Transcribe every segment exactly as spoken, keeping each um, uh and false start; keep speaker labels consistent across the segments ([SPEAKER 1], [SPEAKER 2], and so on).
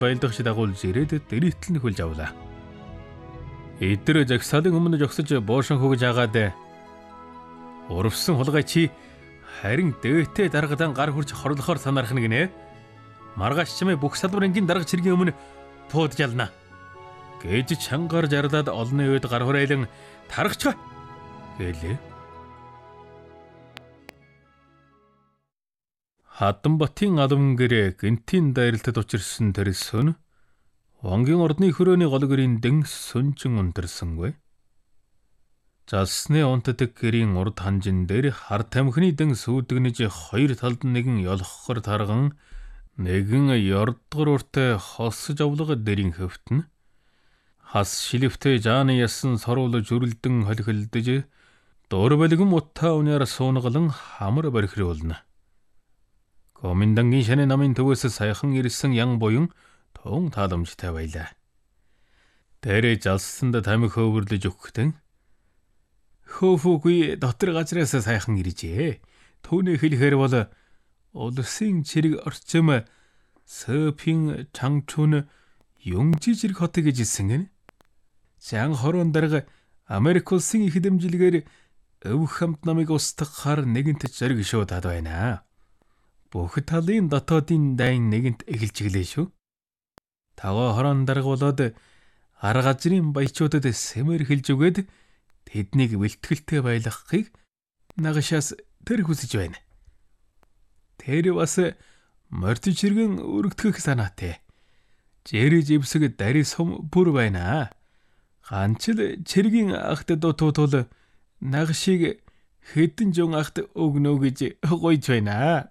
[SPEAKER 1] баялдагч дагуулж ирээд дэрийтэл нь хөлж авлаа. Эдгээр жагсаалын өмнө жогсож боошин хөгж агаад урвсан хулгай чи харин дээтэй даргадан гар хурж хорлохоор санаарах нь гинэ. Маргааш чимээ бүх салбар ангийн дарга чиргийн өмнө пууд жална. Гэж чангаар жарлаад олны үед гар хурайлан тарагчаа гэлээ. Хадамбатын алам гэрээ гинтийн дайралтад учирсан тэр сүн Вонгийн ордны хөрөөний голгөрийн дэн сүнжин унтарсангүй. Залсны унтдаг гэрийн урд ханжин дээр хар тамхины дэн сүйдгнэж хоёр талд нэгэн ёлхохор тарган нэгэн ёрдгор уртай хосж авлага дэрийн хөвтөн хас шилэвтэй жааны ясан сорвол зүрэлдэн холихэлдэж дуур балгам утаа уняар суунгалан хамар бархируулна. Комендангийн шаны намын төвөөс саяхан ирсэн ян буян тун тааламжтай байлаа. Тэрэ жалсанд тамхи хөвөрлөж өгөхтэн хөөфөгүй дотор газраас сайхан иржээ. Түүний хэлэхээр бол улсын чирэг орчим Сөпийн Чангчун Юнгжижирэг хот гэж хэлсэн гэнэ. Зан хорон дарга Америк улсын их дэмжлэгээр өв хамт намыг устгахаар нэгэнт зориг шууд таад байна. Бүх талын дотоодын дайн нэгэнт эхэлж гэлээ шүү. Тагоо хорон дарга болоод ар газрын баячуудад сэмэр хэлж өгөөд тэднийг бэлтгэлтэй байлгахыг нагашаас тэр хүсэж байна. Тэр бас мордын чиргэн өргөдгөх санаатай. Жэри живсэг дари сум бүр байна. Ганчл чиргийн ахт дутуутул нагшиг хэдэн жон ахт өгнө гэж гойж байна.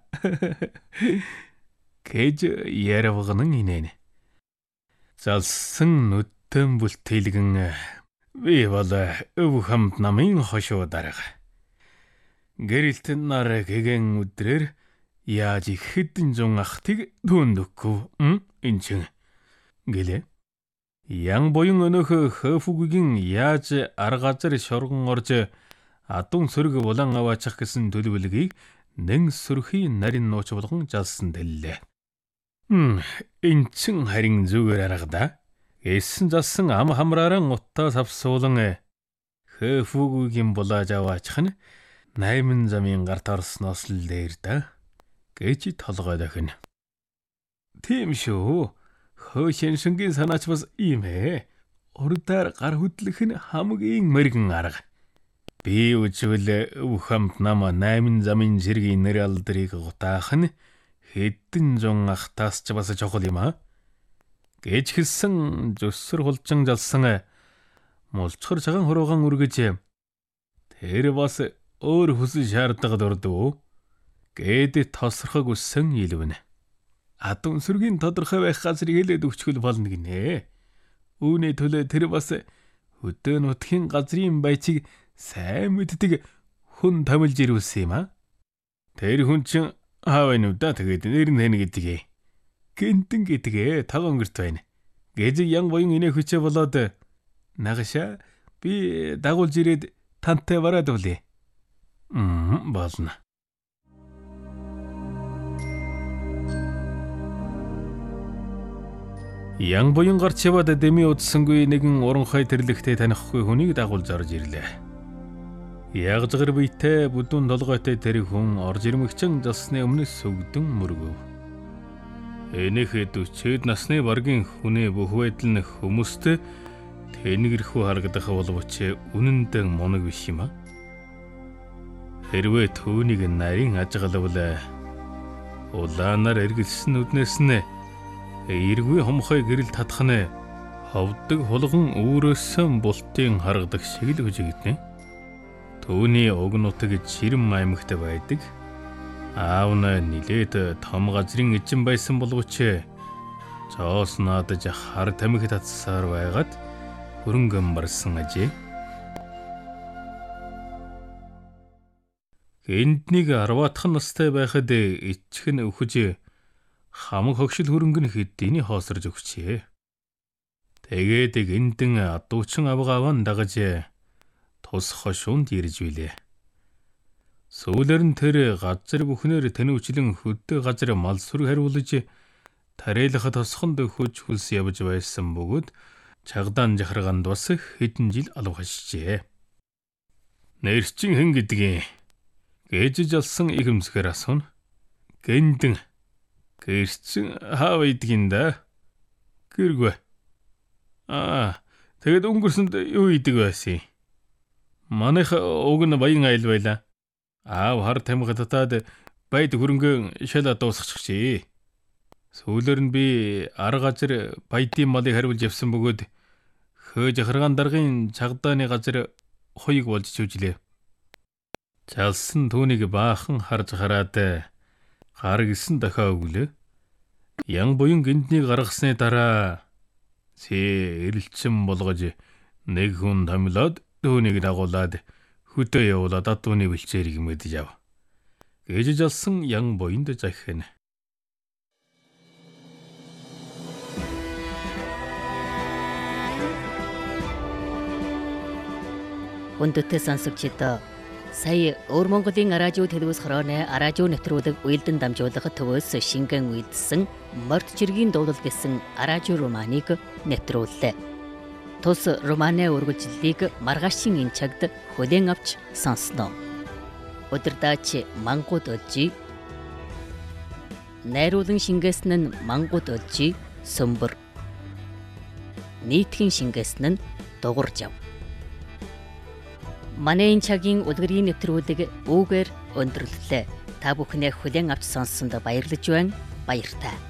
[SPEAKER 1] Гэж яравган инэн. Залсан нүдэн бүлтэлгэн би бол өв хамт намын хошуу дарга. Гэрэлтэн нар гэгэн өдрээр яаж хэдэн зун ахтыг дүндөггүй энэ чин гэлээ. Ян буян өнөөх хөөфүгийн яаж арга газар шоргон орж адун сөрөг булан аваачих гэсэн төлөвлөгийг нэн сөрхийн нарийн нууч болгон жалсан дэллээ. Хм энэ чин харин зүгээр арга да. Эсэн залсан ам хамрааран уттаас авсуулан хөөфүгийн булааж аваачих нь найман замын гарт орсноос л дээр да гэж толгой дахин. Тийм шүү. Хөөшиншингийн санаач бас ийм ээ. Урдаар гар хөдлөх нь хамгийн мэргэн арга. Би үжвэл өв хамт нам найман замын зэргийн нэр алдрыг гутаах нь хэдэн зун ахтаас ч бас чухал юм аа. Гэж хэлсэн зүсэр хулжин жалсан мулчхар цагаан хуруугаан үргэж тэр бас өөр хүсэл шаардлагад ордов. Гэд тосрохог үссэн илвэнэ. Адун сүргийн тодорхой байх газрыг хэлээд өгчгөл болно гинэ. Үүний төлөө тэр бас хөдөө нутгийн газрын байцыг сайн мэддэг хүн тамилж ирүүлсэн юм аа. Тэр хүн чинь аав энэ удаа тэгээд нэр нэн гэдэг. Гинтэн гэдэг таг өнгөрт байна. Гэж ян буян инээ хүчээ болоод нагаша би дагуулж ирээд тантай бараад үлээ. Мм болно. Ян буян гарч яваад дэми удсангүй нэгэн уранхай тэрлэгтэй танихгүй хүнийг дагуулж орж ирлээ. Ягжгэр биетэй бүдүүн толгойтой тэр хүн орж ирмэгчин залсны өмнө сүгдэн мөргөв. Энийхээ дүйчээд насны баргийн хүнээ бүх байдал нь хүмүүст тэнгэрхүү харагдах боловч үнэндээ мунаг биш юм а. Хэрвээ түүнийг нарийн ажиглавал улаанаар эргэлсэн нүднээс нь эргүй хомхой гэрэл татах нь ховдөг хулган өөрөөсөө бултын харгадаг шиг л үжигдэнэ. Түүний уг нутаг жирэм аймагт байдаг. Аав нь нилээд том газрын эзэн байсан боловч цоос наадаж хар тамхи татсаар байгаад хөрөнгөн барсан ажээ. Энднийг арваатхан настай байхад ичхэн өвхөж хамаг хогшил хөрөнгө нь хэдийний хоосорж өгчээ. Тэгээд гинтэн адуучин авгааван дагаж тус хошуунд ирж билээ. Сүүлээр нь тэр газар бүхнээр тэнүүчлэн хөдөө газар мал сүр хариулж тариалахад тосхонд өгөж хүлс явж байсан бөгөөд чагдаан жахарганд бас хэдэн жил алга хашжээ. Нэрчин хэн гэдгийг гээж алсан ихэмсгээр асууна. Гэнтэн гэрчин хаав идэгин да? Гэргүй. Аа, тэгэд өнгөрсөнд юу идэг байсан? Манайх уг нь баян айл байла. Аав хар тамхи татаад байд хөрөнгөө шалаа дуусгачихжээ. Сүүлээр нь би арга газар баядын малыг хариулж явсан бөгөөд хөөж харгаан даргын чагдааны газар хоёг болж чүжлээ. Чалсан түүнийг баахан харж хараад гар гисэн дахиа өглөө. Ян буян гинтнийг гаргасны дараа сэ эрэлчэн болгож нэг хүн томлоод түүнийг дагуулад хөтөө явуулаад атууны бэлчээрийг мэдэж яв. Гээж алсан ян буянд захин.
[SPEAKER 2] Хүндэтгэл сонсогчдоо сая Өвөр Монголын радио телевиз хорооны радио нэвтрүүлэг уялдан дамжуулах төвөөс шингэн үйлдсэн Морд жиргийн дуулал гэсэн радио романыг нэвтрүүллээ. Тус романы үргэлжлэлийг маргаашийн энэ цагт хүлээн авч сонсноо. Өдөрдаач мангууд олжи. Найруулан шингээсэн нь мангууд олжи сөмбөр. Нийтхэн шингээсэн нь дугууржав. Манай энэ цагийн үлгэрийн нэвтрүүлэг үүгээр өндөрлөлөө. Та бүхнээ хүлээн авч сонссонд баярлаж байна. Баяртай.